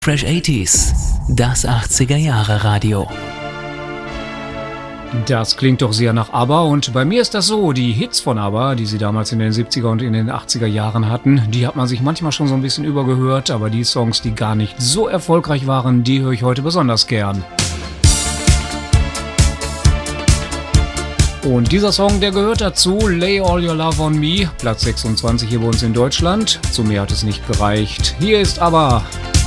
Fresh 80s, das 80er-Jahre-Radio. Das klingt doch sehr nach ABBA und bei mir ist das so, die Hits von ABBA, die sie damals in den 70er und in den 80er Jahren hatten, die hat man sich manchmal schon so ein bisschen übergehört, aber die Songs, die gar nicht so erfolgreich waren, die höre ich heute besonders gern. Und dieser Song, der gehört dazu, Lay All Your Love on Me, Platz 26 hier bei uns in Deutschland. Zu mehr hat es nicht gereicht. Hier ist ABBA.